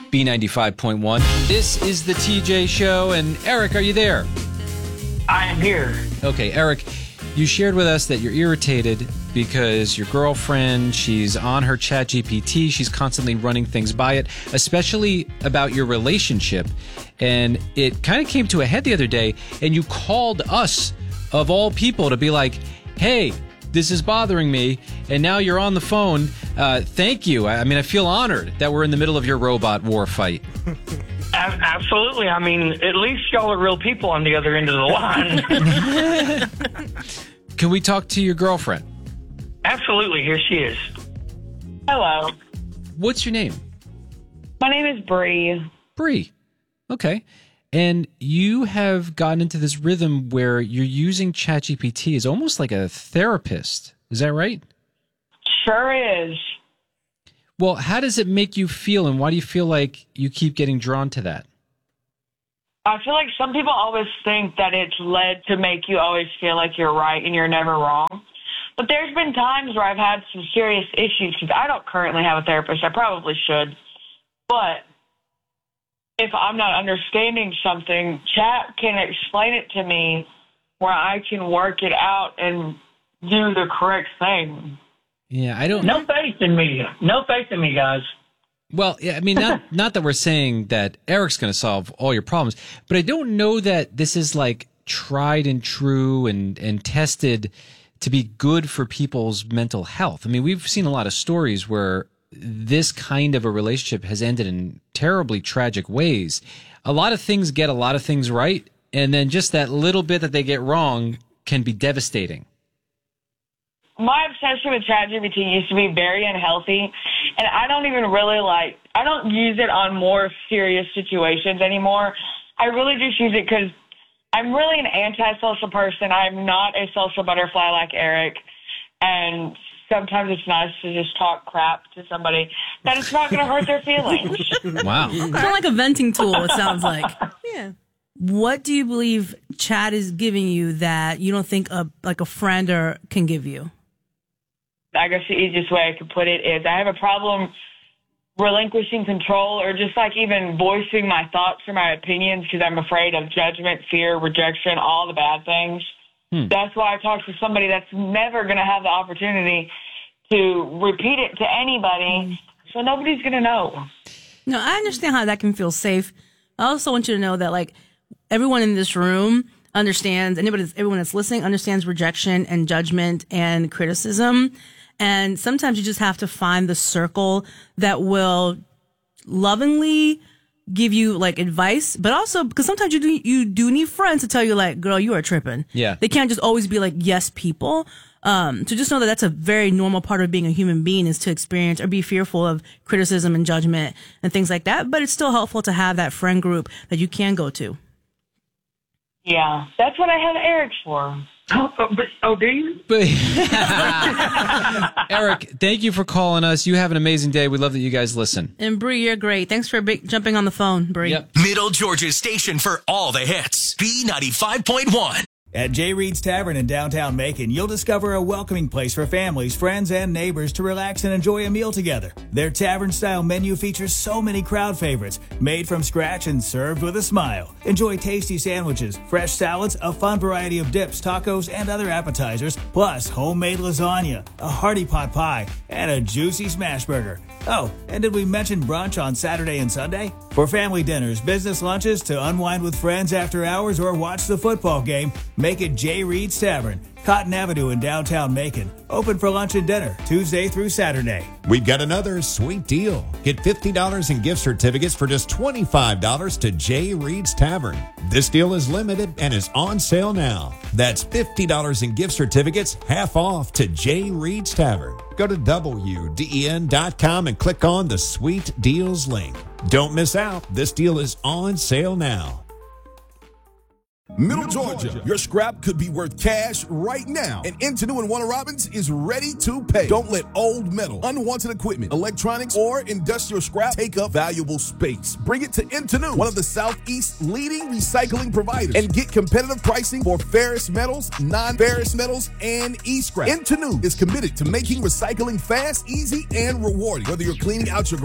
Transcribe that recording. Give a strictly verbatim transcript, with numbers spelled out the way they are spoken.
B ninety-five point one. This is the T J Show, and Eric, are you there? I am here. Okay, Eric, you shared with us that you're irritated because your girlfriend, she's on her Chat G P T, she's constantly running things by it, especially about your relationship. And it kind of came to a head the other day, and you called us, of all people, to be like, hey, this is bothering me, and now you're on the phone. Uh, thank you. I mean, I feel honored that we're in the middle of your robot war fight. Absolutely. I mean, at least y'all are real people on the other end of the line. Can we talk to your girlfriend? Absolutely. Here she is. Hello. What's your name? My name is Bree. Bree. Okay. And you have gotten into this rhythm where you're using Chat G P T as almost like a therapist. Is that right? Sure is. Well, how does it make you feel, and why do you feel like you keep getting drawn to that? I feel like some people always think that it's led to make you always feel like you're right and you're never wrong. But there's been times where I've had some serious issues because I don't currently have a therapist. I probably should. But if I'm not understanding something, Chat can explain it to me where I can work it out and do the correct thing. Yeah, I don't... No faith in me. No faith in me, guys. Well, yeah, I mean, not not that we're saying that Eric's going to solve all your problems, but I don't know that this is like tried and true and, and tested to be good for people's mental health. I mean, we've seen a lot of stories where this kind of a relationship has ended in terribly tragic ways. A lot of things get a lot of things right, and then just that little bit that they get wrong can be devastating. My obsession with ChatGPT used to be very unhealthy, and I don't even really like, I don't use it on more serious situations anymore. I really just use it because I'm really an antisocial person. I'm not a social butterfly like Eric, and sometimes it's nice to just talk crap to somebody that it's not going to hurt their feelings. Wow. Kind of like a venting tool, it sounds like. Yeah. What do you believe Chat is giving you that you don't think a like a friend or can give you? I guess the easiest way I could put it is I have a problem relinquishing control or just like even voicing my thoughts or my opinions because I'm afraid of judgment, fear, rejection, all the bad things. Hmm. That's why I talk to somebody that's never going to have the opportunity to repeat it to anybody, so nobody's going to know. No, I understand how that can feel safe. I also want you to know that, like, everyone in this room understands, anybody, everyone that's listening understands rejection and judgment and criticism. And sometimes you just have to find the circle that will lovingly give you like advice, but also because sometimes you do, you do need friends to tell you like, girl, you are tripping. Yeah. They can't just always be like yes people. Um, so just know that that's a very normal part of being a human being is to experience or be fearful of criticism and judgment and things like that. But it's still helpful to have that friend group that you can go to. Yeah, that's what I have Eric for. Oh, oh, but, oh do you? Eric, thank you for calling us. You have an amazing day. We love that you guys listen. And Bree, you're great. Thanks for big, jumping on the phone, Bree. Yep. Middle Georgia's station for all the hits. B ninety-five point one. At J. Reed's Tavern in downtown Macon, you'll discover a welcoming place for families, friends, and neighbors to relax and enjoy a meal together. Their tavern-style menu features so many crowd favorites, made from scratch and served with a smile. Enjoy tasty sandwiches, fresh salads, a fun variety of dips, tacos, and other appetizers, plus homemade lasagna, a hearty pot pie, and a juicy smash burger. Oh, and did we mention brunch on Saturday and Sunday? For family dinners, business lunches, to unwind with friends after hours, or watch the football game, make it J. Reed's Tavern, Cotton Avenue in downtown Macon. Open for lunch and dinner, Tuesday through Saturday. We've got another sweet deal. Get fifty dollars in gift certificates for just twenty-five dollars to J. Reed's Tavern. This deal is limited and is on sale now. That's fifty dollars in gift certificates, half off to J. Reed's Tavern. Go to W D E N dot com and click on the Sweet Deals link. Don't miss out. This deal is on sale now. Middle Georgia, your scrap could be worth cash right now, and Intenu and Warner Robins is ready to pay. Don't let old metal, unwanted equipment, electronics, or industrial scrap take up valuable space. Bring it to Intenu, one of the Southeast's leading recycling providers, and get competitive pricing for ferrous metals, non-ferrous metals, and e-scrap. Intenu is committed to making recycling fast, easy, and rewarding. Whether you're cleaning out your